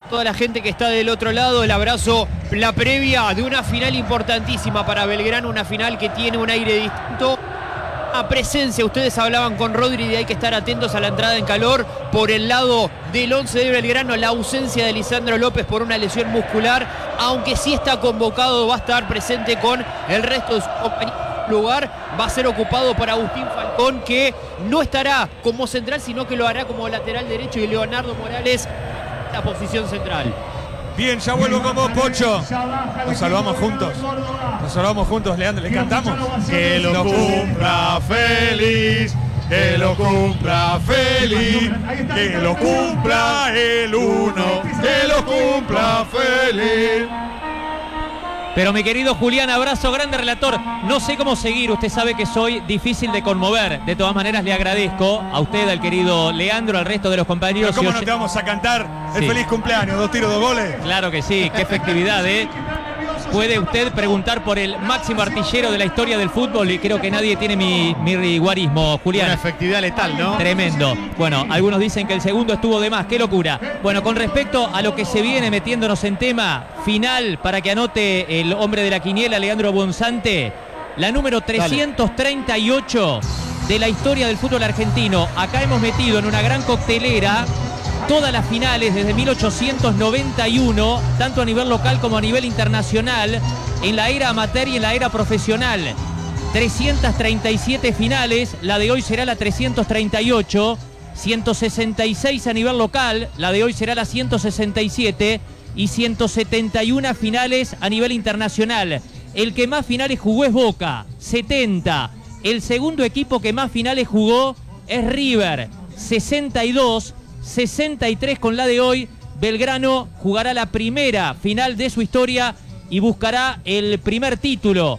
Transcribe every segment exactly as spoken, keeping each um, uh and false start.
toda la gente que está del otro lado, el abrazo, la previa de una final importantísima para Belgrano, una final que tiene un aire distinto. A presencia, ustedes hablaban con Rodri de hay que estar atentos a la entrada en calor. Por el lado del once de Belgrano, la ausencia de Lisandro López por una lesión muscular, aunque sí está convocado, va a estar presente con el resto de su compañeros. Lugar va a ser ocupado por Agustín Falcón, que no estará como central, sino que lo hará como lateral derecho, y Leonardo Morales en la posición central. Bien, ya vuelvo con vos, Pocho. Nos salvamos juntos. Nos salvamos juntos, Leandro. ¿Le cantamos? Que lo cumpla feliz, que lo cumpla feliz, que lo cumpla el uno, que lo cumpla feliz. Pero mi querido Julián, abrazo grande, relator. No sé cómo seguir, usted sabe que soy difícil de conmover. De todas maneras le agradezco a usted, al querido Leandro, al resto de los compañeros. Pero ¿cómo no te vamos a cantar el sí. feliz cumpleaños? Dos tiros, dos goles. Claro que sí, qué efectividad, ¿eh? Puede usted preguntar por el máximo artillero de la historia del fútbol y creo que nadie tiene mi, mi guarismo, Julián. Una efectividad letal, ¿no? Tremendo. Bueno, algunos dicen que el segundo estuvo de más, qué locura. Bueno, con respecto a lo que se viene metiéndonos en tema, final para que anote el hombre de la quiniela, Leandro Bonzante, la número trescientos treinta y ocho de la historia del fútbol argentino. Acá hemos metido en una gran coctelera todas las finales desde mil ochocientos noventa y uno, tanto a nivel local como a nivel internacional, en la era amateur y en la era profesional. trescientas treinta y siete finales, la de hoy será la trescientos treinta y ocho, ciento sesenta y seis a nivel local, la de hoy será la ciento sesenta y siete, y ciento setenta y uno finales a nivel internacional. El que más finales jugó es Boca, setenta. El segundo equipo que más finales jugó es River, sesenta y dos. sesenta y tres con la de hoy. Belgrano jugará la primera final de su historia y buscará el primer título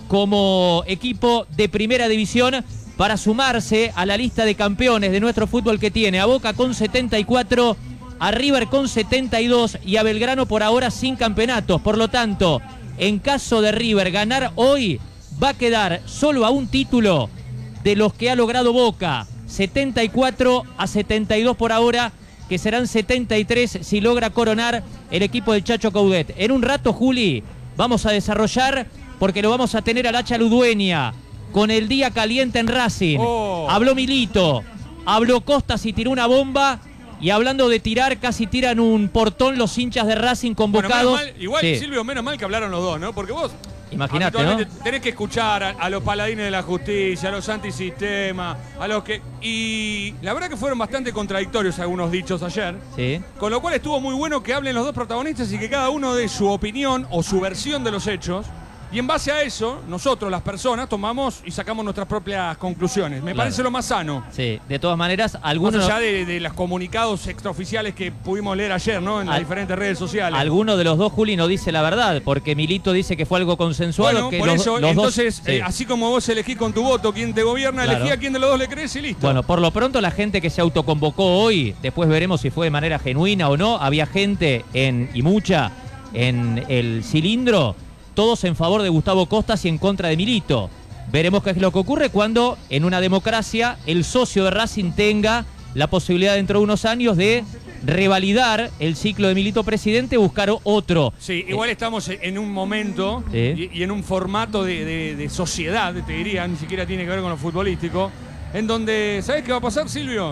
como equipo de primera división para sumarse a la lista de campeones de nuestro fútbol, que tiene a Boca con setenta y cuatro, a River con setenta y dos y a Belgrano por ahora sin campeonatos. Por lo tanto, en caso de River ganar hoy, va a quedar solo a un título de los que ha logrado Boca. setenta y cuatro a setenta y dos por ahora, que serán setenta y tres si logra coronar el equipo del Chacho Coudet. En un rato, Juli, vamos a desarrollar, porque lo vamos a tener al Hacha Ludueña con el día caliente en Racing. Oh. Habló Milito, habló Costas y tiró una bomba. Y hablando de tirar, casi tiran un portón los hinchas de Racing convocados. Bueno, menos mal, igual, sí. Silvio, menos mal que hablaron los dos, ¿no? Porque vos, imagínate, ¿no? Tenés que escuchar a, a los paladines de la justicia, a los antisistemas, a los que... Y la verdad que fueron bastante contradictorios algunos dichos ayer. Sí. Con lo cual estuvo muy bueno que hablen los dos protagonistas y que cada uno dé su opinión o su versión de los hechos. Y en base a eso, nosotros, las personas, tomamos y sacamos nuestras propias conclusiones. Me Claro. parece lo más sano. Sí, de todas maneras, algunos... Más allá de, de los comunicados extraoficiales que pudimos leer ayer, ¿no? En las Al- diferentes redes sociales. Alguno de los dos, Juli, no dice la verdad, porque Milito dice que fue algo consensuado. Bueno, que por los, eso, los entonces, dos, sí. eh, así como vos elegís con tu voto quién te gobierna, Claro. elegí a quién de los dos le crees y listo. Bueno, por lo pronto la gente que se autoconvocó hoy, después veremos si fue de manera genuina o no, había gente en y mucha en el cilindro, todos en favor de Gustavo Costas y en contra de Milito. Veremos qué es lo que ocurre cuando en una democracia el socio de Racing tenga la posibilidad dentro de unos años de revalidar el ciclo de Milito presidente, buscar otro. Sí, igual estamos en un momento Sí. y, y en un formato de, de- de sociedad, te diría, ni siquiera tiene que ver con lo futbolístico, en donde, ¿sabés qué va a pasar, Silvio?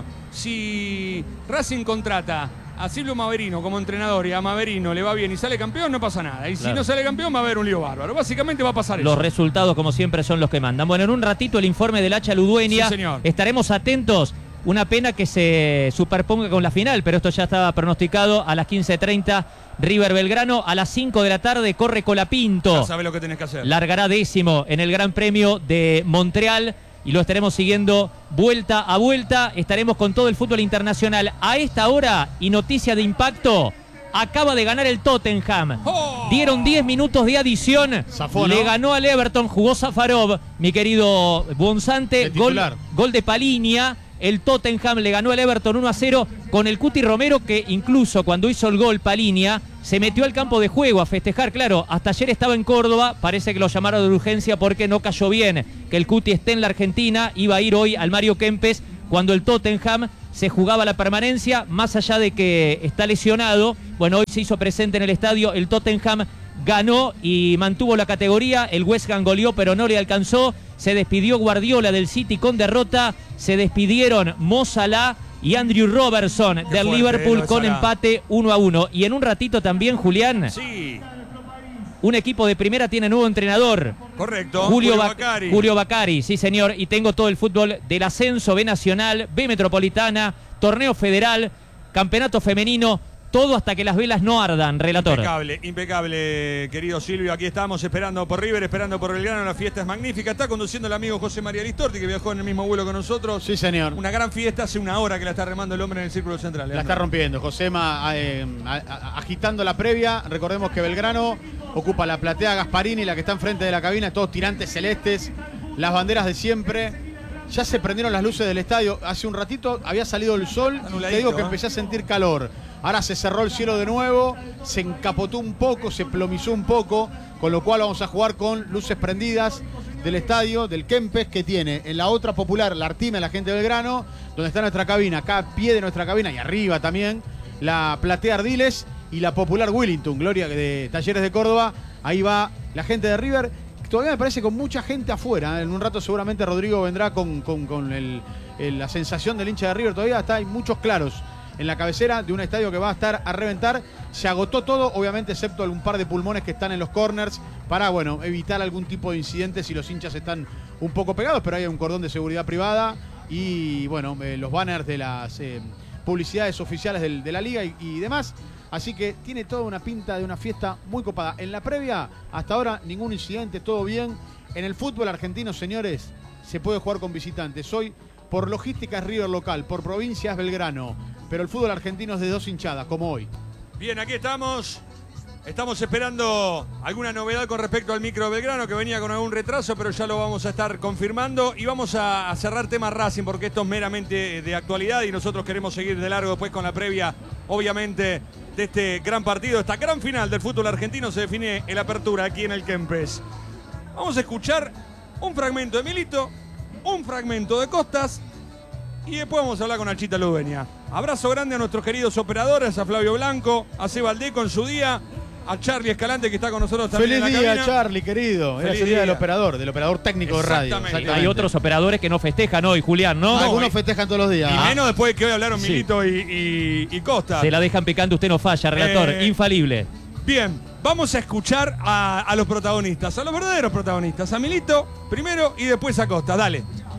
Si Racing contrata a Silvio Maverino como entrenador y a Maverino le va bien y sale campeón, no pasa nada. Y Claro. si no sale campeón, va a haber un lío bárbaro. Básicamente va a pasar Los eso. resultados, como siempre, son los que mandan. Bueno, en un ratito el informe del Hacha Ludueña. Sí, señor. Estaremos atentos. Una pena que se superponga con la final, pero esto ya estaba pronosticado. A las quince treinta, River Belgrano. A las cinco de la tarde, corre Colapinto. Ya sabés lo que tenés que hacer. Largará décimo en el Gran Premio de Montreal y lo estaremos siguiendo vuelta a vuelta. Estaremos con todo el fútbol internacional. A esta hora, y noticia de impacto, acaba de ganar el Tottenham. ¡Oh! Dieron diez minutos de adición. Zafó, Le ¿no? ganó al Everton, jugó Zafarov, mi querido Bonzante. De Gol, titular. gol de Palinia. El Tottenham le ganó al Everton uno a cero con el Cuti Romero, que incluso cuando hizo el gol Palinia se metió al campo de juego a festejar. Claro, hasta ayer estaba en Córdoba, parece que lo llamaron de urgencia porque no cayó bien que el Cuti esté en la Argentina. Iba a ir hoy al Mario Kempes cuando el Tottenham se jugaba la permanencia, más allá de que está lesionado. Bueno, hoy se hizo presente en el estadio, el Tottenham ganó y mantuvo la categoría, el West Ham goleó pero no le alcanzó, se despidió Guardiola del City con derrota, se despidieron Mo Salah y Andrew Robertson Qué del fuerte, Liverpool eh, con Salah. empate uno a uno. Y en un ratito también, Julián, Sí, un equipo de primera tiene nuevo entrenador. correcto. Julio, Julio Ba- Bacari. Julio Bacari, sí señor, y tengo todo el fútbol del ascenso, B Nacional, B Metropolitana, Torneo Federal, Campeonato Femenino, todo hasta que las velas no ardan, relator. Impecable, impecable, querido Silvio. Aquí estamos esperando por River, esperando por Belgrano. La fiesta es magnífica. Está conduciendo el amigo José María Listorti, que viajó en el mismo vuelo con nosotros. Sí, señor. Una gran fiesta, hace una hora que la está remando el hombre en el círculo central. La está rompiendo. Josema eh, a- a- agitando la previa. Recordemos que Belgrano ocupa la platea Gasparini, la que está enfrente de la cabina, todos tirantes celestes, las banderas de siempre. Ya se prendieron las luces del estadio. Hace un ratito había salido el sol. Anuladito, Te digo que ¿eh? empecé a sentir calor. Ahora se cerró el cielo de nuevo, se encapotó un poco, se plomizó un poco, con lo cual vamos a jugar con luces prendidas del estadio, del Kempes, que tiene en la otra popular, la Artime, la gente de Belgrano, donde está nuestra cabina, acá a pie de nuestra cabina y arriba también, la platea Ardiles y la popular Willington, Gloria de Talleres de Córdoba. Ahí va la gente de River. Todavía me parece con mucha gente afuera. En un rato seguramente Rodrigo vendrá con, con, con el, el, la sensación del hincha de River. Todavía está, hay muchos claros en la cabecera de un estadio que va a estar a reventar. Se agotó todo, obviamente, excepto algún par de pulmones que están en los corners para, bueno, evitar algún tipo de incidente si los hinchas están un poco pegados, pero hay un cordón de seguridad privada y, bueno, eh, los banners de las eh, publicidades oficiales del, de la liga y, y demás. Así que tiene toda una pinta de una fiesta muy copada. En la previa, hasta ahora, ningún incidente, todo bien. En el fútbol argentino, señores, se puede jugar con visitantes. Hoy, por logística, es River local, por provincia es Belgrano. Pero el fútbol argentino es de dos hinchadas, como hoy. Bien, aquí estamos. Estamos esperando alguna novedad con respecto al micro Belgrano, que venía con algún retraso, pero ya lo vamos a estar confirmando. Y vamos a, a cerrar tema Racing, porque esto es meramente de actualidad y nosotros queremos seguir de largo después con la previa, obviamente, de este gran partido, esta gran final del fútbol argentino. Se define el apertura aquí en el Kempes. Vamos a escuchar un fragmento de Milito, un fragmento de Costas y después vamos a hablar con Nachita Ludueña. Abrazo grande a nuestros queridos operadores, a Flavio Blanco, a Seba Aldeco en su día, a Charlie Escalante, que está con nosotros también Feliz en la día, cabina. Charlie, querido. Era Feliz el día del día. operador, del operador técnico de radio. Exactamente. Exactamente. Hay otros operadores que no festejan hoy, Julián, ¿no? Algunos y- festejan todos los días. Y menos después de que hoy hablaron Sí. Milito y, y, y Costa. Se la dejan picando, usted no falla, relator, Eh, infalible. Bien, vamos a escuchar a, a los protagonistas, a los verdaderos protagonistas. A Milito primero y después a Costa. Dale.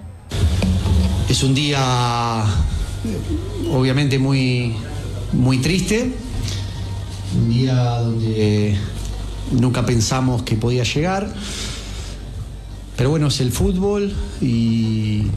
Es un día obviamente muy, muy triste, un día donde nunca pensamos que podía llegar, pero bueno, es el fútbol y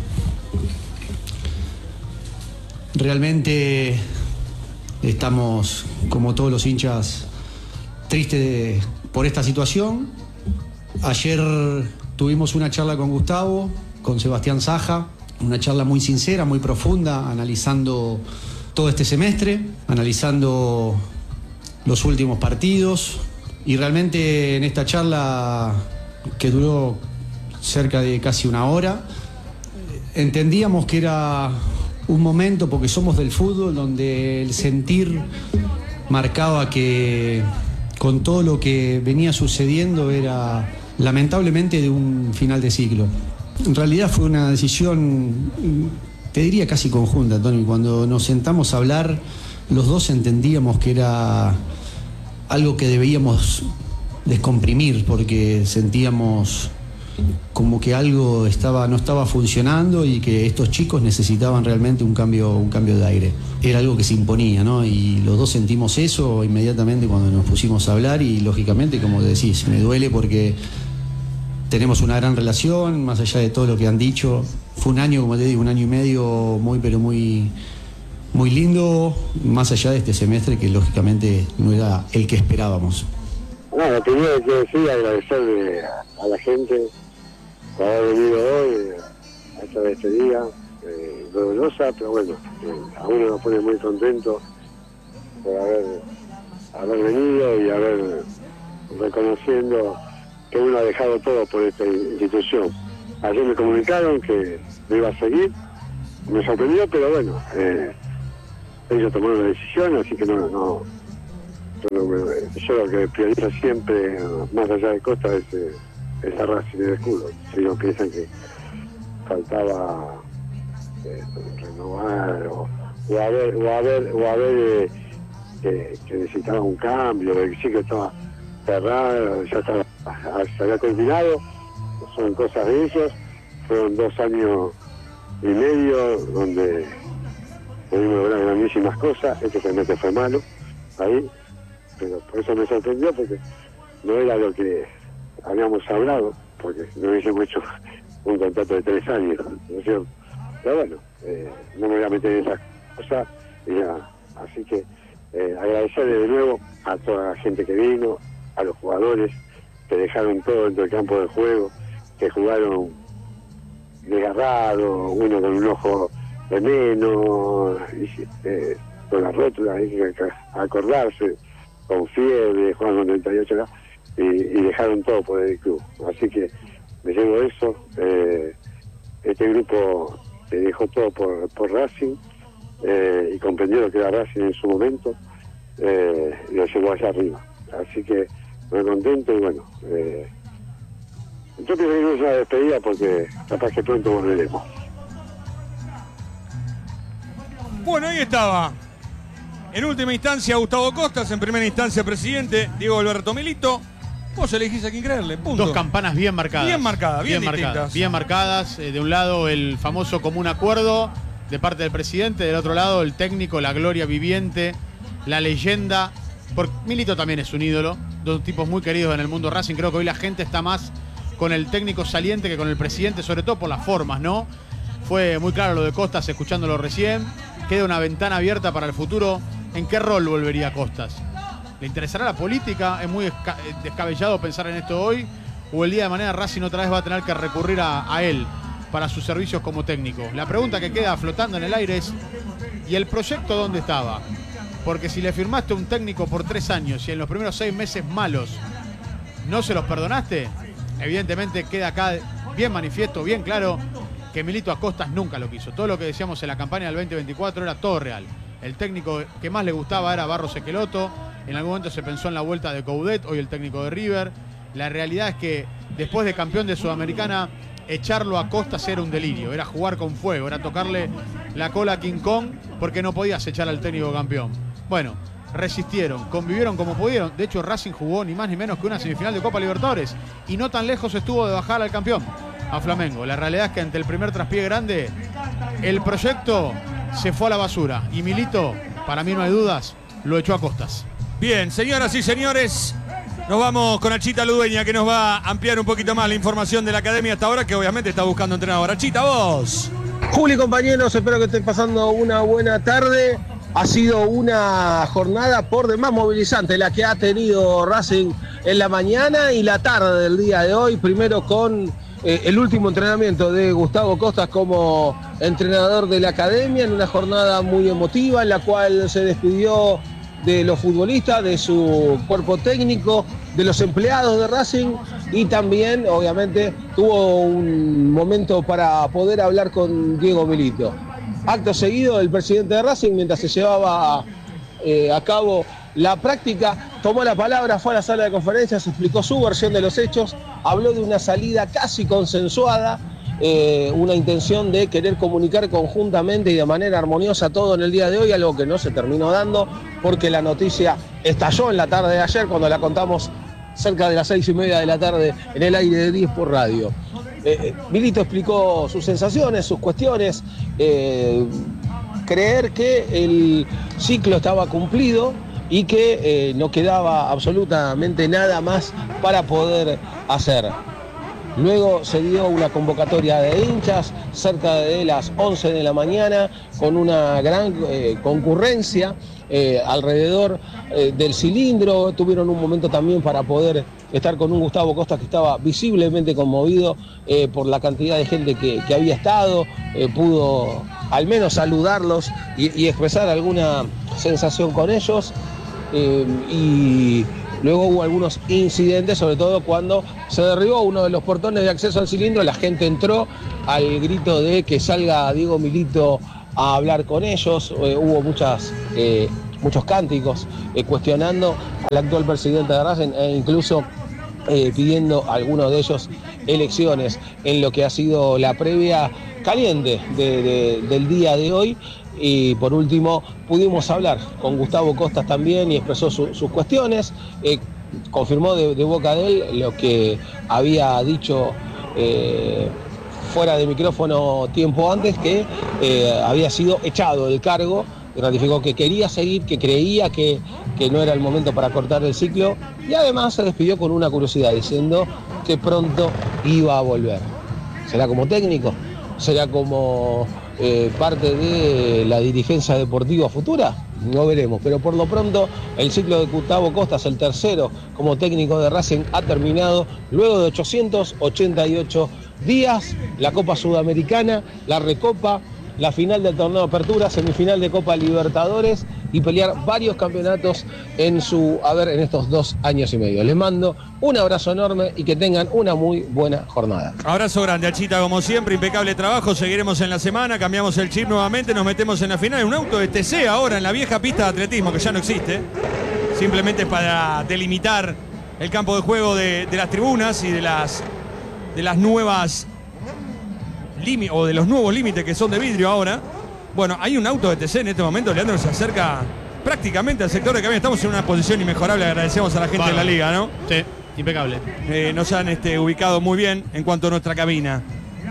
realmente estamos, como todos los hinchas, tristes de- por esta situación. Ayer tuvimos una charla con Gustavo, con Sebastián Saja, una charla muy sincera, muy profunda, analizando todo este semestre, analizando los últimos partidos y realmente en esta charla que duró cerca de casi una hora, entendíamos que era un momento, porque somos del fútbol, donde el sentir marcaba que con todo lo que venía sucediendo era lamentablemente de un final de ciclo. En realidad fue una decisión, te diría casi conjunta, Tony. Cuando nos sentamos a hablar, los dos entendíamos que era algo que debíamos descomprimir, porque sentíamos como que algo estaba, no estaba funcionando y que estos chicos necesitaban realmente un cambio, un cambio de aire. Era algo que se imponía, ¿no? Y los dos sentimos eso inmediatamente cuando nos pusimos a hablar y lógicamente, como decís, me duele porque tenemos una gran relación, más allá de todo lo que han dicho. Fue un año, como te digo, un año y medio muy, pero muy, muy lindo, más allá de este semestre que lógicamente no era el que esperábamos. No, lo primero que quiero decir es agradecerle a, a la gente por haber venido hoy eh, a esta despedida eh, dolorosa, pero bueno, eh, a uno nos pone muy contento por haber, haber venido y haber reconociendo que uno ha dejado todo por esta institución. Ayer me comunicaron que me iba a seguir, me sorprendió, pero bueno, eh, ellos tomaron la decisión, así que no, no pero, eh, yo lo que priorizo siempre, más allá de Costa, es, eh, es a Racing del escudo. Si ellos piensan que faltaba eh, renovar o, o haber, o haber, o haber eh, que, que necesitaba un cambio, el ciclo estaba cerrado, ya estaba, se había terminado, son cosas de ellos. Fueron dos años y medio donde pudimos lograr grandísimas cosas. Este semestre fue malo ahí, pero por eso me sorprendió, porque no era lo que habíamos hablado, porque no hubiésemos hecho un contrato de tres años, ¿no es cierto? Pero bueno, eh, no me voy a meter en esas cosas, y nada. Así que eh, agradecerle de nuevo a toda la gente que vino, a los jugadores que dejaron todo dentro del campo de juego, que jugaron desgarrado, uno con un ojo de menos, y, eh, con la rótula, hay que acordarse, con fiebre, jugando con treinta y ocho acá, y, y dejaron todo por el club. Así que me llevo eso. Eh, este grupo dejó todo por, por Racing, eh, y comprendió lo que era Racing en su momento, eh, y lo llevó allá arriba. Así que muy contento, y bueno, eh, yo pienso que no es una despedida, porque capaz que pronto volveremos. Bueno, ahí estaba. En última instancia Gustavo Costas, en primera instancia presidente Diego Alberto Milito. Vos elegís a quién creerle, punto. Dos campanas bien marcadas. Bien marcadas, bien, bien distintas. marcadas. Bien marcadas. Eh, de un lado el famoso común acuerdo de parte del presidente, del otro lado el técnico, la gloria viviente, la leyenda. Porque Milito también es un ídolo. Dos tipos muy queridos en el mundo Racing. Creo que hoy la gente está más con el técnico saliente que con el presidente, sobre todo por las formas, ¿no? Fue muy claro lo de Costas escuchándolo recién. Queda una ventana abierta para el futuro. ¿En qué rol volvería Costas? ¿Le interesará la política? ¿Es muy descabellado pensar en esto hoy? ¿O el día de mañana Racing otra vez va a tener que recurrir a, a él para sus servicios como técnico? La pregunta que queda flotando en el aire es: ¿y el proyecto dónde estaba? Porque si le firmaste a un técnico por tres años y en los primeros seis meses malos no se los perdonaste, evidentemente queda acá bien manifiesto, bien claro, que Milito a Costas nunca lo quiso. Todo lo que decíamos en la campaña del veinte veinticuatro era todo real. El técnico que más le gustaba era Barros Esqueloto. En algún momento se pensó en la vuelta de Coudet, hoy el técnico de River. La realidad es que después de campeón de Sudamericana, echarlo a Costas era un delirio. Era jugar con fuego, era tocarle la cola a King Kong, porque no podías echar al técnico campeón. Bueno, resistieron, convivieron como pudieron. De hecho, Racing jugó ni más ni menos que una semifinal de Copa Libertadores, y no tan lejos estuvo de bajar al campeón, a Flamengo. La realidad es que ante el primer traspié grande, el proyecto se fue a la basura, y Milito, para mí no hay dudas, lo echó a Costas. Bien, señoras y señores, nos vamos con Achita Ludueña, que nos va a ampliar un poquito más la información de la academia hasta ahora, que obviamente está buscando entrenador. Achita, vos. Juli, compañeros, espero que estén pasando una buena tarde. Ha sido una jornada por demás movilizante la que ha tenido Racing en la mañana y la tarde del día de hoy. Primero con eh, el último entrenamiento de Gustavo Costas como entrenador de la academia, en una jornada muy emotiva en la cual se despidió de los futbolistas, de su cuerpo técnico, de los empleados de Racing, y también obviamente tuvo un momento para poder hablar con Diego Milito. Acto seguido, el presidente de Racing, mientras se llevaba eh, a cabo la práctica, tomó la palabra, fue a la sala de conferencias, explicó su versión de los hechos, habló de una salida casi consensuada, eh, una intención de querer comunicar conjuntamente y de manera armoniosa todo en el día de hoy, algo que no se terminó dando porque la noticia estalló en la tarde de ayer cuando la contamos cerca de las seis y media de la tarde en el aire de diez por radio. Eh, Milito explicó sus sensaciones, sus cuestiones, eh, creer que el ciclo estaba cumplido y que eh, no quedaba absolutamente nada más para poder hacer. Luego se dio una convocatoria de hinchas cerca de las once de la mañana con una gran eh, concurrencia eh, alrededor eh, del cilindro. Tuvieron un momento también para poder estar con un Gustavo Costas que estaba visiblemente conmovido eh, por la cantidad de gente que, que había estado. Eh, pudo al menos saludarlos y, y expresar alguna sensación con ellos. Eh, y Luego hubo algunos incidentes, sobre todo cuando se derribó uno de los portones de acceso al cilindro, la gente entró al grito de que salga Diego Milito a hablar con ellos, eh, hubo muchas, eh, muchos cánticos eh, cuestionando al actual presidente de Racing e incluso eh, pidiendo a algunos de ellos elecciones en lo que ha sido la previa caliente de, de, del día de hoy. Y por último pudimos hablar con Gustavo Costas también y expresó su, sus cuestiones, eh, confirmó de, de boca de él lo que había dicho eh, fuera de micrófono tiempo antes, que eh, había sido echado del cargo, y ratificó que quería seguir, que creía que, que no era el momento para cortar el ciclo, y además se despidió con una curiosidad diciendo que pronto iba a volver. ¿Será como técnico? ¿Será como eh, parte de la dirigencia deportiva futura? No veremos, pero por lo pronto el ciclo de Gustavo Costas, el tercero como técnico de Racing, ha terminado luego de ochocientos ochenta y ocho días, la Copa Sudamericana, la Recopa, la final del torneo de apertura, semifinal de Copa Libertadores y pelear varios campeonatos en su haber en estos dos años y medio. Les mando un abrazo enorme y que tengan una muy buena jornada. Abrazo grande, Achita, como siempre, impecable trabajo, seguiremos en la semana, cambiamos el chip nuevamente, nos metemos en la final, en un auto de T C ahora en la vieja pista de atletismo que ya no existe, simplemente para delimitar el campo de juego de, de las tribunas y de las, de las nuevas o de los nuevos límites que son de vidrio ahora. Bueno, hay un auto de T C en este momento, Leandro se acerca prácticamente al sector de cabina. Estamos en una posición inmejorable, agradecemos a la gente bueno, de la liga, ¿no? Sí, impecable. Eh, nos han este, ubicado muy bien en cuanto a nuestra cabina.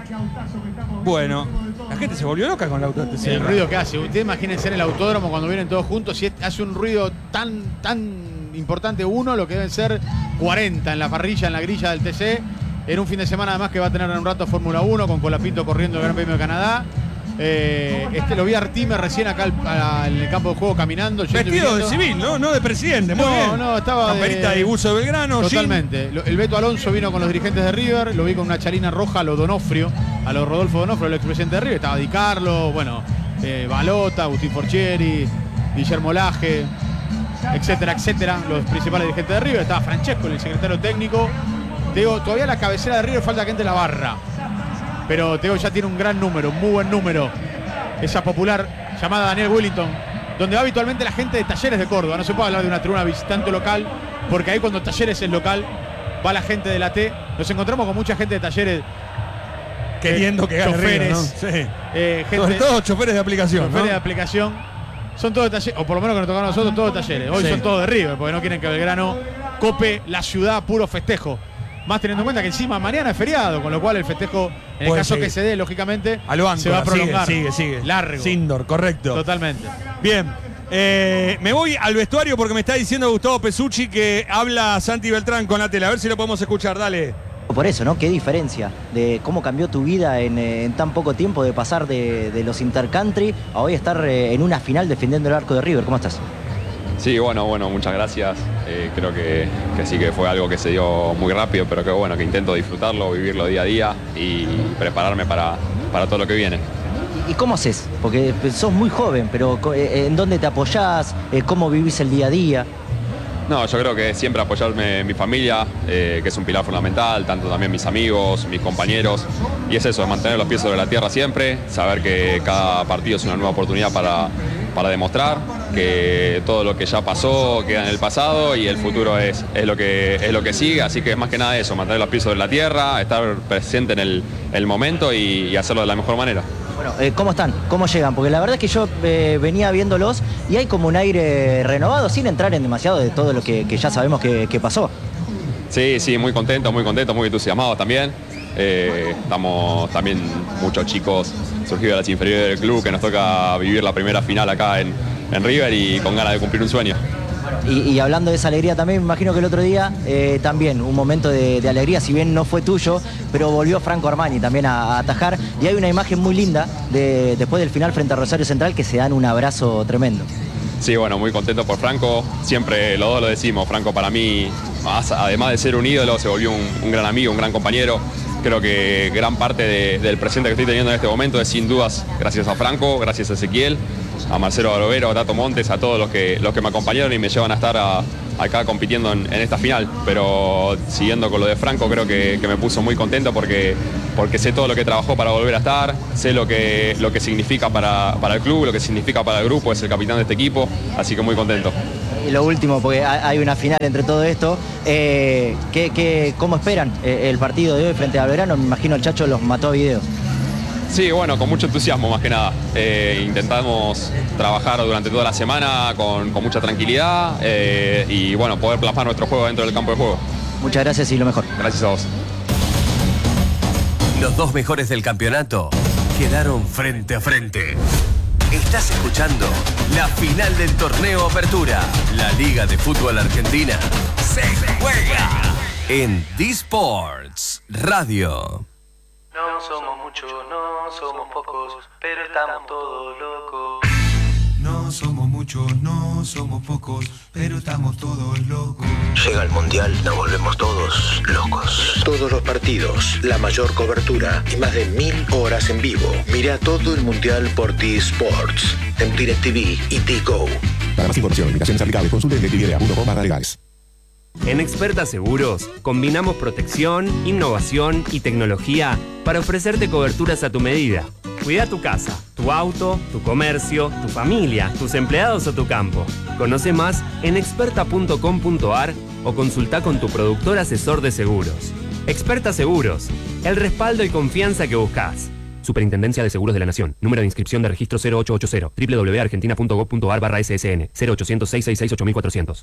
Bueno, la gente se volvió loca con el auto de T C. El ruido que hace, ustedes imagínense en el autódromo cuando vienen todos juntos, si hace un ruido tan, tan importante uno, lo que deben ser cuarenta en la parrilla, en la grilla del T C. En un fin de semana además que va a tener en un rato Fórmula uno con Colapinto corriendo el Gran Premio de Canadá. Eh, este lo vi a Artime recién acá al, al, en el campo de juego caminando. Vestido de civil, ¿no? No de presidente, muy no, bien. No, no, estaba Camperita de buzo de Belgrano. Totalmente. Jean. El Beto Alonso vino con los dirigentes de River, lo vi con una chalina roja a lo Donofrio, a lo Rodolfo Donofrio, el expresidente de River. Estaba Di Carlo, bueno, eh, Balota, Agustín Forchieri, Guillermo Laje, etcétera, etcétera, los principales dirigentes de River. Estaba Francesco, el secretario técnico. Te digo, todavía la cabecera de River falta gente en la barra. Pero te digo, ya tiene un gran número, un muy buen número. Esa popular llamada Daniel Wellington, donde va habitualmente la gente de Talleres de Córdoba. No se puede hablar de una tribuna visitante local, porque ahí cuando Talleres es local, va la gente de la T. Nos encontramos con mucha gente de Talleres. Queriendo que gane River, ¿no? Sí. Eh, gente, Sobre todo choferes de aplicación, Choferes ¿no? de aplicación. Son todos de Talleres, o por lo menos que nos tocaron a nosotros, todos de Talleres. Hoy sí. Son todos de River, porque no quieren que Belgrano cope la ciudad, puro festejo. Más teniendo en cuenta que encima mañana es feriado, con lo cual el festejo, en el Puede caso seguir. que se dé, lógicamente, a lo Áncora, se va a prolongar. Sigue, sigue, sigue. Largo. Sindor, correcto. Totalmente. Bien. Eh, me voy al vestuario porque me está diciendo Gustavo Pesucci que habla Santi Beltrán con la tele. A ver si lo podemos escuchar, dale. Por eso, ¿no? Qué diferencia de cómo cambió tu vida en, en tan poco tiempo de pasar de, de los intercountry a hoy estar eh, en una final defendiendo el arco de River. ¿Cómo estás? Sí, bueno, bueno, muchas gracias. Eh, creo que, que sí que fue algo que se dio muy rápido, pero que bueno, que intento disfrutarlo, vivirlo día a día y prepararme para, para todo lo que viene. ¿Y cómo haces? Porque sos muy joven, pero ¿en dónde te apoyás? ¿Cómo vivís el día a día? No, yo creo que siempre apoyarme en mi familia, eh, que es un pilar fundamental, tanto también mis amigos, mis compañeros, y es eso, es mantener los pies sobre la tierra siempre, saber que cada partido es una nueva oportunidad para, para demostrar, que todo lo que ya pasó queda en el pasado y el futuro es, es, lo que, es lo que sigue, así que es más que nada eso, mantener los pies sobre la tierra, estar presente en el, el momento y, y hacerlo de la mejor manera. Bueno, eh, ¿cómo están? ¿Cómo llegan? Porque la verdad es que yo eh, venía viéndolos y hay como un aire renovado, sin entrar en demasiado de todo lo que, que ya sabemos que, que pasó. Sí, sí, muy contento, muy contento, muy entusiasmado también. Eh, estamos también muchos chicos surgidos de las inferiores del club que nos toca vivir la primera final acá en, en River y con ganas de cumplir un sueño. Y, y hablando de esa alegría también, me imagino que el otro día eh, también un momento de, de alegría, si bien no fue tuyo, pero volvió Franco Armani también a, a atajar y hay una imagen muy linda de, después del final frente a Rosario Central que se dan un abrazo tremendo. Sí, bueno, muy contento por Franco, siempre los dos lo decimos, Franco para mí, además de ser un ídolo, se volvió un, un gran amigo, un gran compañero. Creo que gran parte de, del presente que estoy teniendo en este momento es sin dudas gracias a Franco, gracias a Ezequiel, a Marcelo Barovero, a Tato Montes, a todos los que, los que me acompañaron y me llevan a estar a, acá compitiendo en, en esta final. Pero siguiendo con lo de Franco, creo que, que me puso muy contento porque, porque sé todo lo que trabajó para volver a estar, sé lo que, lo que significa para, para el club, lo que significa para el grupo, es el capitán de este equipo, así que muy contento. Y lo último, porque hay una final entre todo esto, eh, ¿qué, qué, ¿cómo esperan el partido de hoy frente a Belgrano? Me imagino el Chacho los mató a video. Sí, bueno, con mucho entusiasmo más que nada. Eh, intentamos trabajar durante toda la semana con, con mucha tranquilidad eh, y bueno, poder plasmar nuestro juego dentro del campo de juego. Muchas gracias y lo mejor. Gracias a vos. Los dos mejores del campeonato quedaron frente a frente. Estás escuchando la final del torneo Apertura. La Liga de Fútbol Argentina se juega en D-Sports Radio. No somos muchos, no somos pocos, pero estamos todos locos. No somos muchos, no somos pocos, pero estamos todos locos. Llega el Mundial, nos volvemos todos locos. Todos los partidos, la mayor cobertura y más de mil horas en vivo. Mira todo el Mundial por T-Sports, en DirecTV y T-Go. Para más información, invitaciones aplicables, consulte en directv punto com barra legales. En Experta Seguros combinamos protección, innovación y tecnología para ofrecerte coberturas a tu medida. Cuida tu casa, tu auto, tu comercio, tu familia, tus empleados o tu campo. Conoce más en experta punto com punto ar o consulta con tu productor asesor de seguros. Experta Seguros, el respaldo y confianza que buscas. Superintendencia de Seguros de la Nación. Número de inscripción de registro cero ocho ocho cero. doble u doble u doble u punto argentina punto gob punto ar barra ese ese ene. cero ochocientos, seiscientos sesenta y seis, ocho mil cuatrocientos.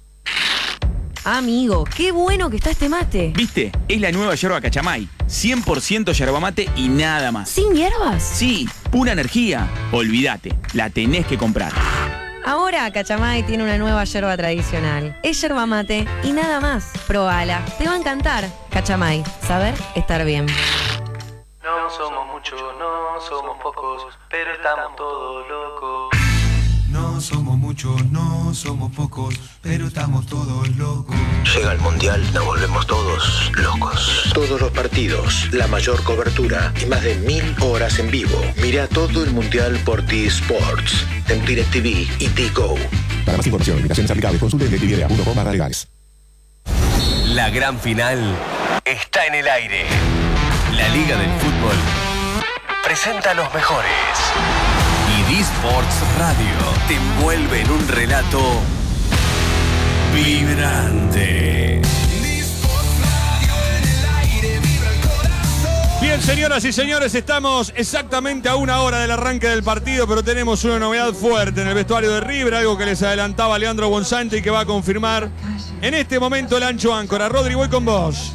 Amigo, qué bueno que está este mate. ¿Viste? Es la nueva yerba Cachamay. cien por ciento yerba mate y nada más. ¿Sin hierbas? Sí, pura energía. Olvídate, la tenés que comprar. Ahora Cachamay tiene una nueva yerba tradicional. Es yerba mate y nada más. Probala, te va a encantar. Cachamay, saber estar bien. No somos muchos, no somos pocos, pero estamos todos locos. No somos muchos, no somos pocos, pero estamos todos locos. Llega el Mundial, nos volvemos todos locos. Todos los partidos, la mayor cobertura y más de mil horas en vivo. Mira todo el Mundial por T-Sports, en DirecTV y T-Go. Para más información, invitaciones aplicables, consulte en directv punto com barra legales. La gran final está en el aire. La Liga del Fútbol presenta a los mejores. Y D-Sports Radio te envuelve en un relato vibrante. Bien, señoras y señores, estamos exactamente a una hora del arranque del partido, pero tenemos una novedad fuerte en el vestuario de River, algo que les adelantaba Leandro Bonzante y que va a confirmar en este momento el ancho áncora. Rodri, voy con vos.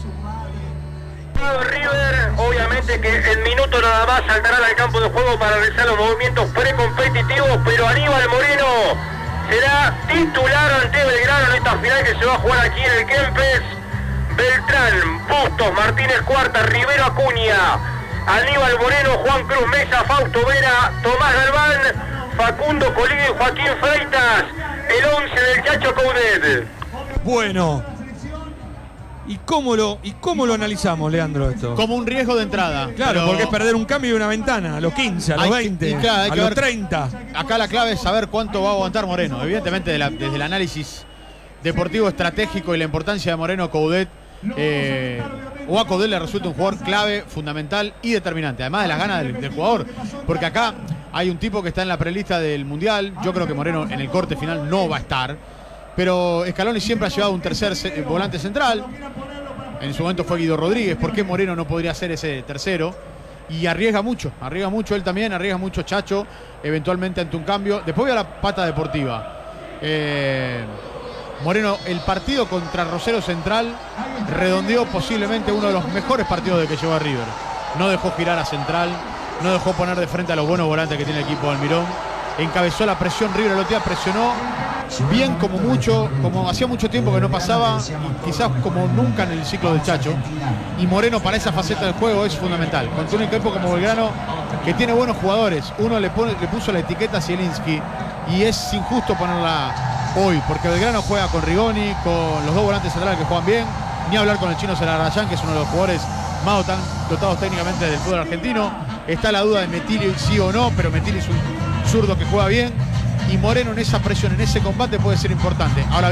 River, obviamente que el minuto nada más saltará al campo de juego para realizar los movimientos precompetitivos, pero Aníbal Moreno será titular ante Belgrano en esta final que se va a jugar aquí en el Kempes. Beltrán, Bustos, Martínez Cuarta, Rivero Acuña, Aníbal Moreno, Juan Cruz Mesa, Fausto Vera, Tomás Galván, Facundo Colín y Joaquín Freitas, el once del Chacho Coudet. Bueno, ¿y cómo lo, y cómo lo analizamos, Leandro, esto? Como un riesgo de entrada. Claro, pero... porque es perder un cambio y una ventana, a los quince, a los veinte, que, claro, hay a que los ver, treinta. Acá la clave es saber cuánto va a aguantar Moreno. Evidentemente, de la, desde el análisis deportivo estratégico y la importancia de Moreno, Coudet, eh, o a Coudet le resulta un jugador clave, fundamental y determinante. Además de las ganas del, del jugador. Porque acá hay un tipo que está en la prelista del Mundial. Yo creo que Moreno en el corte final no va a estar. Pero Scaloni siempre ha llevado un tercer volante central. En su momento fue Guido Rodríguez. ¿Por qué Moreno no podría ser ese tercero? Y arriesga mucho, arriesga mucho él también, arriesga mucho Chacho, eventualmente ante un cambio. Después voy a la pata deportiva. Eh, Moreno, el partido contra Rosario Central redondeó posiblemente uno de los mejores partidos de que llevó a River. No dejó girar a Central, no dejó poner de frente a los buenos volantes que tiene el equipo de Almirón. Encabezó la presión, River el otro día presionó bien como mucho, como hacía mucho tiempo que no pasaba, y quizás como nunca en el ciclo del Chacho. Y Moreno para esa faceta del juego es fundamental. Contra un equipo como Belgrano que tiene buenos jugadores, uno le, pone, le puso la etiqueta a Zielinski y es injusto ponerla hoy, porque Belgrano juega con Rigoni, con los dos volantes centrales que juegan bien, ni hablar con el chino Celarayán, que es uno de los jugadores más dotados técnicamente del fútbol argentino. Está la duda de Metilli sí o no, pero Metilli es un zurdo que juega bien. Y Moreno en esa presión, en ese combate puede ser importante. Ahora bien,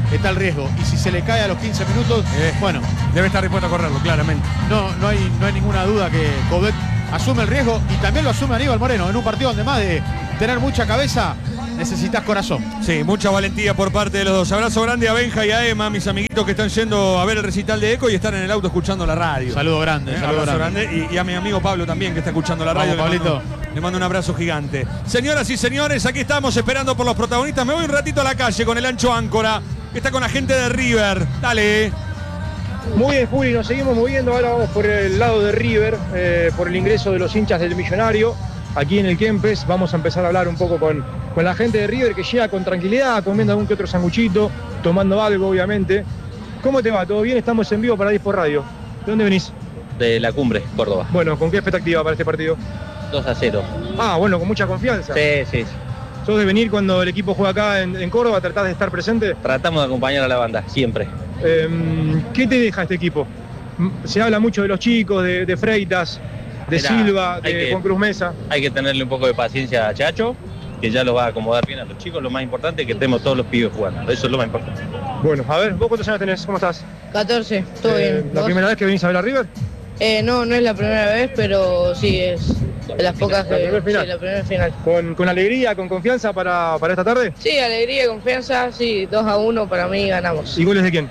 está el riesgo. Y si se le cae a los quince minutos, Eh, bueno, Debe estar dispuesto a correrlo, claramente. no, no, hay, no hay ninguna duda que Coudet asume el riesgo y también lo asume Aníbal Moreno en un partido donde más de tener mucha cabeza necesitas corazón. Sí, mucha valentía por parte de los dos. Abrazo grande a Benja y a Emma, mis amiguitos que están yendo a ver el recital de Eco y están en el auto escuchando la radio. Saludo grande, Eh, saludo abrazo grande. grande. Y, y a mi amigo Pablo también que está escuchando la radio. Vamos, Le mando- Pablito. Le mando un abrazo gigante. Señoras y señores, aquí estamos esperando por los protagonistas. Me voy un ratito a la calle con el Ancho Áncora, que está con la gente de River. Dale. Muy bien, Juli, nos seguimos moviendo. Ahora vamos por el lado de River, eh, por el ingreso de los hinchas del Millonario. Aquí en el Kempes vamos a empezar a hablar un poco con, con la gente de River que llega con tranquilidad, comiendo algún que otro sanguchito, tomando algo, obviamente. ¿Cómo te va? ¿Todo bien? Estamos en vivo para Dispo Radio. ¿De dónde venís? De La Cumbre, Córdoba. Bueno, ¿con qué expectativa para este partido? dos a cero. Ah, bueno, con mucha confianza. Sí, sí, sí. ¿Sos de venir cuando el equipo juega acá en, en Córdoba? ¿Tratás de estar presente? Tratamos de acompañar a la banda, siempre. Eh, ¿Qué te deja este equipo? Se habla mucho de los chicos, de, de Freitas, de Mirá, Silva, hay de que- Juan Cruz Mesa. Hay que tenerle un poco de paciencia a Chacho, que ya los va a acomodar bien a los chicos. Lo más importante es que estemos todos los pibes jugando. Eso es lo más importante. Bueno, a ver, ¿vos cuántos años tenés? ¿Cómo estás? catorce, todo Eh, bien. ¿La ¿Vos? primera vez que venís a ver a River? Eh, no, no es la primera vez, pero sí es de las pocas La que... primer final. Sí, la primera final. ¿Con, con alegría, con confianza para, para esta tarde? Sí, alegría, confianza, sí, dos a uno para mí ganamos. ¿Y goles de quién?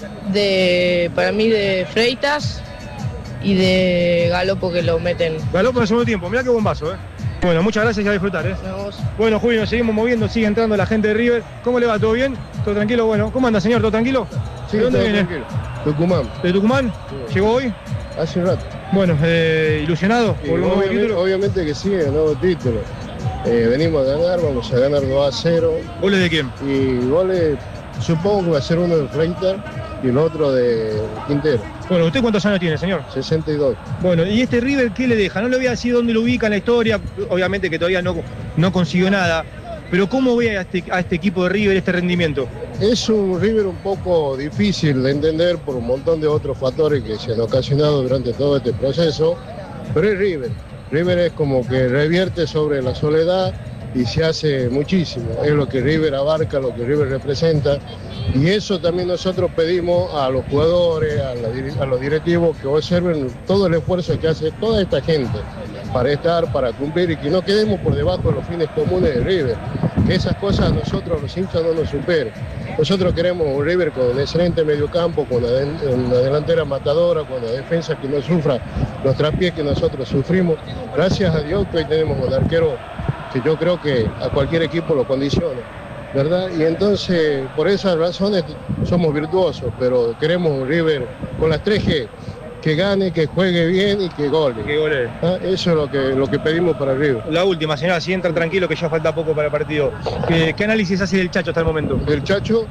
De, para mí de Freitas y de Galopo que lo meten. Galopo en el segundo tiempo, mirá qué bombazo, ¿eh? Bueno, muchas gracias y a disfrutar, ¿eh? Bueno, Julio, nos seguimos moviendo, sigue entrando la gente de River. ¿Cómo le va? ¿Todo bien? ¿Todo tranquilo? Bueno, ¿cómo anda, señor? ¿Todo tranquilo? Sí, ¿De dónde todo viene? tranquilo. Tucumán. ¿De Tucumán? ¿Llegó hoy? Hace un rato. Bueno, eh, ¿ilusionado Y por el nuevo obviamente, título? obviamente que sí, el nuevo título. Eh, venimos a ganar, vamos a ganar dos a cero. ¿Goles de quién? Y goles, supongo que va a ser uno de Freitas y el otro de Quintero. Bueno, ¿usted cuántos años tiene, señor? sesenta y dos. Bueno, ¿y este River qué le deja? No le voy a decir dónde lo ubica en la historia, obviamente que todavía no, no consiguió nada, pero ¿cómo ve a este, a este equipo de River este rendimiento? Es un River un poco difícil de entender por un montón de otros factores que se han ocasionado durante todo este proceso, pero es River. River es como que revierte sobre la soledad y se hace muchísimo. Es lo que River abarca, lo que River representa. Y eso también nosotros pedimos a los jugadores, a, la, a los directivos, que observen todo el esfuerzo que hace toda esta gente para estar, para cumplir y que no quedemos por debajo de los fines comunes de River. Que esas cosas a nosotros, los hinchas, no nos superen. Nosotros queremos un River con un excelente mediocampo, con una, una delantera matadora, con una defensa que no sufra los traspiés que nosotros sufrimos. Gracias a Dios que hoy tenemos un arquero que yo creo que a cualquier equipo lo condiciona, ¿verdad? Y entonces, por esas razones somos virtuosos, pero queremos un River con las tres G, que gane, que juegue bien y que gole. Que gole. ¿Ah? Eso es lo que, lo que pedimos para River. La última, señora, si entra tranquilo que ya falta poco para el partido. ¿Qué, qué análisis hace del Chacho hasta el momento? Del Chacho,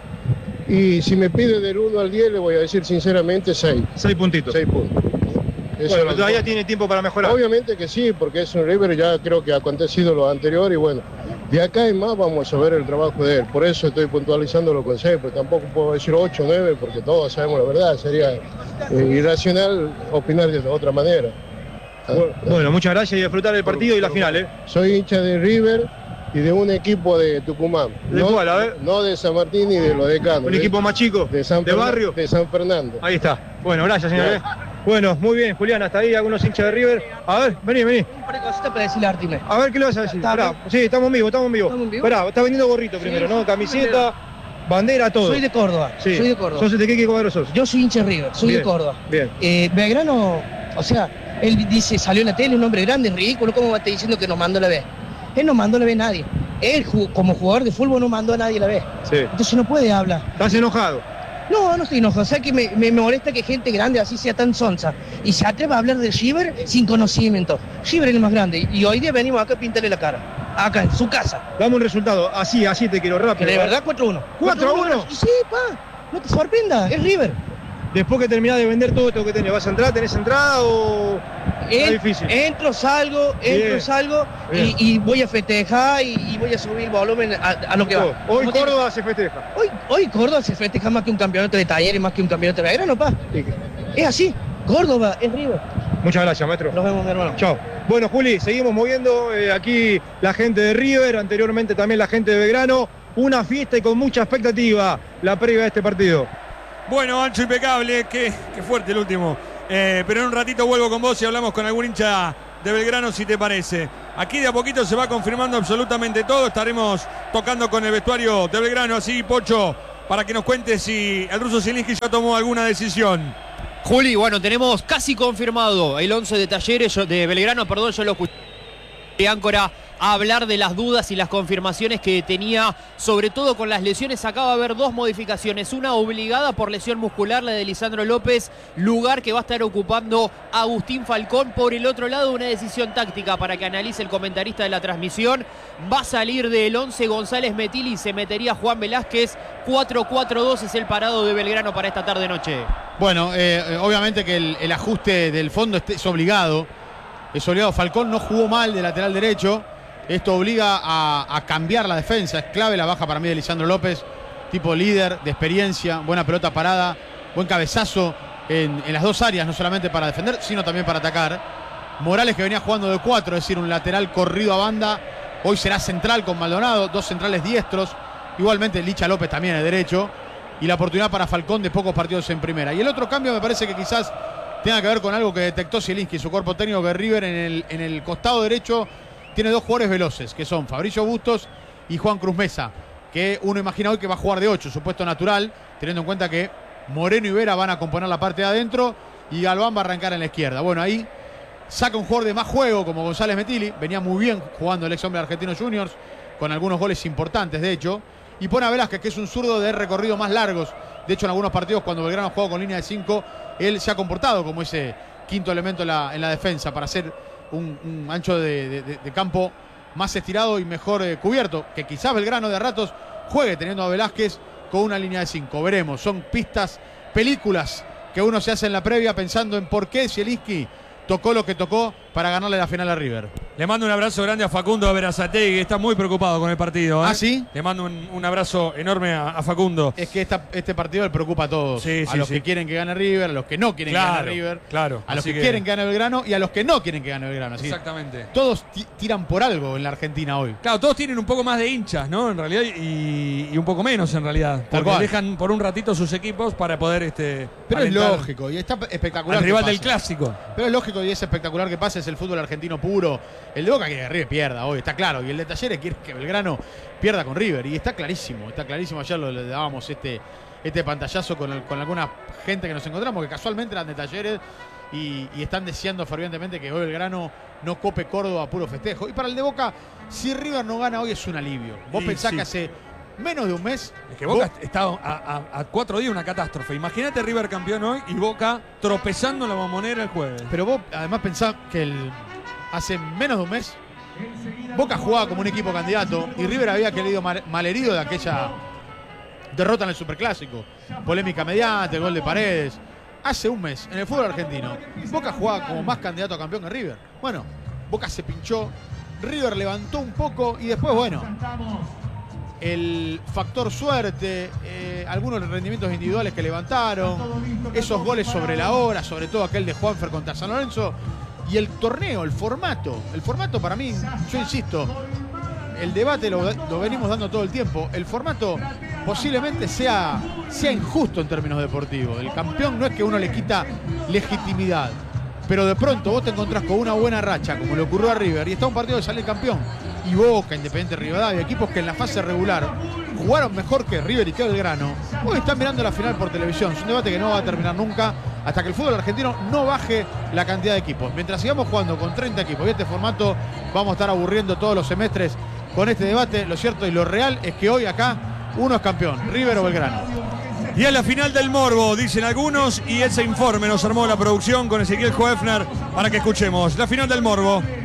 y si me pide del uno al diez, le voy a decir sinceramente seis. Seis puntitos. Seis puntos. Eso Bueno, es lo todavía que- tiene tiempo para mejorar. Obviamente que sí, porque es un River, ya creo que ha acontecido lo anterior y bueno, de acá en más vamos a ver el trabajo de él. Por eso estoy puntualizándolo con seis, pero tampoco puedo decir ocho o nueve porque todos sabemos la verdad, sería eh, irracional opinar de otra manera. ¿Ah? Bueno, muchas gracias y disfrutar el partido y la final, ¿eh? Soy hincha de River y de un equipo de Tucumán. ¿De no, cuál, a ver? No de San Martín ni de los decanos. ¿Un de- equipo más chico? de, San ¿De Fernan- barrio? De San Fernando. Ahí está. Bueno, gracias, señor. ¿eh? Bueno, muy bien, Julián, hasta ahí algunos hinchas de River. A ver, vení, vení. Un par de cositas para decirle a Artime. A ver, ¿qué le vas a decir? Pará, sí, estamos en vivo, estamos en vivo. Pará, está vendiendo gorrito primero, ¿no? Camiseta, bandera, todo. Soy de Córdoba, Sí. soy de Córdoba. ¿Sos de qué cuadro sos? Yo soy hincha de River, soy Bien, de Córdoba. Bien. Eh, Belgrano, o sea, él dice, salió en la tele, un hombre grande, ridículo, ¿cómo va a estar diciendo que nos mandó la B? Él no mandó la B a nadie. Él, ju- como jugador de fútbol, no mandó a nadie la B. Sí. Entonces no puede hablar. ¿Estás enojado? No, no estoy enojado. O sea que me, me molesta que gente grande así sea tan sonsa y se atreva a hablar de River sin conocimiento. River es el más grande y hoy día venimos acá a pintarle la cara. Acá, en su casa. Dame un resultado, así, así te quiero, rápido. Que de verdad cuatro a uno. ¿cuatro a uno? Sí, pa. No te sorprenda, es River. Después que terminás de vender todo esto que tenés, ¿vas a entrar? ¿Tenés entrada o...? Está En- difícil. Entro, salgo, entro, Bien. salgo Bien. y, y voy a festejar y, y voy a subir el volumen a, a lo que va. Hoy No tiene- Córdoba se festeja. Hoy, hoy Córdoba se festeja más que un campeonato de talleres, más que un campeonato de Belgrano, pa. Es así. Córdoba es River. Muchas gracias, maestro. Nos vemos, mi hermano. Chao. Bueno, Juli, seguimos moviendo eh, aquí la gente de River, anteriormente también la gente de Belgrano. una fiesta y con mucha expectativa la previa de este partido. Bueno, Ancho, impecable, qué, qué fuerte el último. Eh, pero en un ratito vuelvo con vos y hablamos con algún hincha de Belgrano, si te parece. Aquí de a poquito se va confirmando absolutamente todo. Estaremos tocando con el vestuario de Belgrano, así, Pocho, para que nos cuente si el ruso Zielinski ya tomó alguna decisión. Juli, bueno, tenemos casi confirmado el once de Talleres, yo, de Belgrano, perdón, yo lo escuché de Áncora a hablar de las dudas y las confirmaciones que tenía, sobre todo con las lesiones. Acaba de haber dos modificaciones, una obligada por lesión muscular, la de Lisandro López, lugar que va a estar ocupando Agustín Falcón. Por el otro lado, una decisión táctica para que analice el comentarista de la transmisión. Va a salir del once González Metilli y se metería Juan Velázquez. cuatro cuatro dos es el parado de Belgrano para esta tarde-noche. Bueno, eh, obviamente que el, el ajuste del fondo es obligado. Es obligado. Falcón no jugó mal de lateral derecho. Esto obliga a, a cambiar la defensa. Es clave la baja para mí de Lisandro López. Tipo líder, de experiencia, buena pelota parada, buen cabezazo en, en las dos áreas, no solamente para defender, sino también para atacar. Morales, que venía jugando de cuatro, es decir, un lateral corrido a banda. Hoy será central con Maldonado, dos centrales diestros. Igualmente Licha López también es derecho. Y la oportunidad para Falcón de pocos partidos en primera. Y el otro cambio me parece que quizás tenga que ver con algo que detectó Zielinski, su cuerpo técnico, que River en el, en el costado derecho tiene dos jugadores veloces, que son Fabricio Bustos y Juan Cruz Mesa, que uno imagina hoy que va a jugar de ocho, su puesto natural, teniendo en cuenta que Moreno y Vera van a componer la parte de adentro y Galván va a arrancar en la izquierda. Bueno, ahí saca un jugador de más juego como González Metilli, venía muy bien jugando el ex hombre argentino Juniors, con algunos goles importantes de hecho, y pone a Velázquez, que es un zurdo de recorrido más largos. De hecho, en algunos partidos cuando Belgrano juega con línea de cinco, él se ha comportado como ese quinto elemento en la, en la defensa para hacer un, un ancho de, de, de campo más estirado y mejor eh, cubierto, que quizás Belgrano de ratos juegue teniendo a Velázquez con una línea de cinco. Veremos, son pistas, películas que uno se hace en la previa pensando en por qué Zielinski tocó lo que tocó para ganarle la final a River. Le mando un abrazo grande a Facundo Berazategui, que está muy preocupado con el partido. ¿eh? ¿Ah, sí? Le mando un, un abrazo enorme a, a Facundo. Es que esta, este partido le preocupa a todos. Sí, a sí, los sí. que quieren que gane River, a los que no quieren Claro, que gane River, claro. a los Así que, que- quieren que gane Belgrano y a los que no quieren que gane Belgrano. Así que Exactamente. todos ti- tiran por algo en la Argentina hoy. Claro, todos tienen un poco más de hinchas, ¿no? En realidad, y, y un poco menos en realidad. Tal Porque cual. dejan por un ratito sus equipos para poder este, Pero es alentar lógico y está espectacular. al que rival pase. del clásico. Pero es lógico y es espectacular que pase, es el fútbol argentino puro. El de Boca quiere que River pierda hoy, está claro. Y el de Talleres quiere que Belgrano pierda con River. Y está clarísimo, está clarísimo. Ayer lo, le dábamos este, este pantallazo con, el- con alguna gente que nos encontramos, que casualmente eran de Talleres y, y están deseando fervientemente que hoy Belgrano no cope Córdoba a puro festejo. Y para el de Boca, si River no gana hoy es un alivio. Vos Y pensás sí. que hace menos de un mes... Es que Boca vos- está a, a- a cuatro días una catástrofe. Imagínate River campeón hoy y Boca tropezando en la Bombonera el jueves. Pero vos además pensás que el, hace menos de un mes Boca jugaba como un equipo candidato y River había querido mal, malherido de aquella derrota en el Superclásico. Polémica mediante, el gol de Paredes. Hace un mes, en el fútbol argentino, Boca jugaba como más candidato a campeón que River. Bueno, Boca se pinchó, River levantó un poco y después, bueno, el factor suerte, eh, algunos rendimientos individuales que levantaron, esos goles sobre la hora, sobre todo aquel de Juanfer contra San Lorenzo, y el torneo, el formato. El formato para mí, yo insisto, el debate lo, lo venimos dando todo el tiempo. El formato posiblemente sea, sea injusto en términos deportivos. El campeón no es que uno le quita legitimidad, pero de pronto vos te encontrás con una buena racha, como le ocurrió a River, y está un partido de salir campeón. Y Boca, Independiente Rivadavia, equipos que en la fase regular jugaron mejor que River y que Belgrano, hoy están mirando la final por televisión. Es un debate que no va a terminar nunca hasta que el fútbol argentino no baje la cantidad de equipos. Mientras sigamos jugando con treinta equipos y este formato, vamos a estar aburriendo todos los semestres con este debate. Lo cierto y lo real es que hoy acá uno es campeón, River o Belgrano. Y a la final del morbo, dicen algunos, y ese informe nos armó la producción con Ezequiel Hoefner para que escuchemos. La final del morbo.